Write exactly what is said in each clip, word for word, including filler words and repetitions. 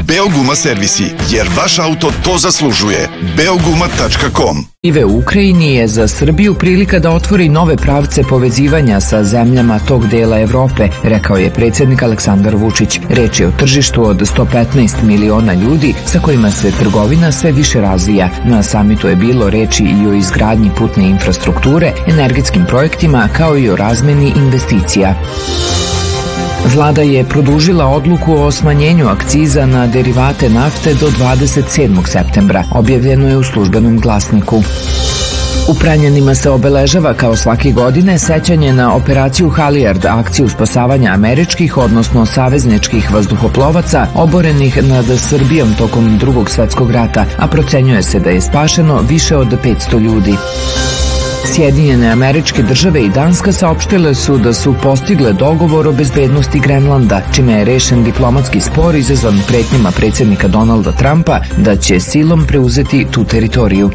Beoguma servisi, jer vaš auto to zaslužuje. beoguma tačka com. Ive u Ukrajini je za Srbiju prilika da otvori nove pravce povezivanja sa zemljama tog dela Evrope, rekao je predsjednik Aleksandar Vučić. Reč je o tržištu od sto petnaest miliona ljudi sa kojima se trgovina sve više razvija. Na samitu je bilo reči i o izgradnji putne infrastrukture, energetskim projektima kao i o razmeni investicija. Vlada je produžila odluku o smanjenju akciza na derivate nafte do dvadeset sedmog septembra, objavljeno je u službenom glasniku. U Pranjanima se obeležava kao svake godine sećanje na operaciju Halijard, akciju spasavanja američkih, odnosno savezničkih vazduhoplovaca oborenih nad Srbijom tokom Drugog svetskog rata, a procenjuje se da je spašeno više od petsto ljudi. Sjedinjene Američke Države i Danska saopštile su da su postigle dogovor o bezbednosti Grenlanda, čime je rešen diplomatski spor izazvan pretnjama predsjednika Donalda Trumpa da će silom preuzeti tu teritoriju.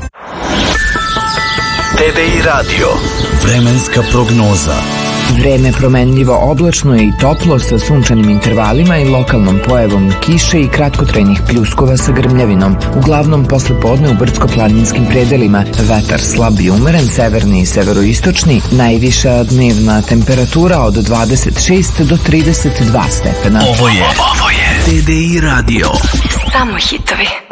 T V I radio. Vremenska prognoza. Vreme promenljivo, oblačno je i toplo sa sunčanim intervalima i lokalnom pojavom kiše i kratkotrajnih pljuskova sa grmljavinom. Uglavnom posle podne u brdsko-planinskim predelima. Vetar slab i umeren, severni i severoistočni. Najviša dnevna temperatura od dvadeset šest do trideset dva stepena. Ovo je, ovo je T V I radio. Samo hitovi.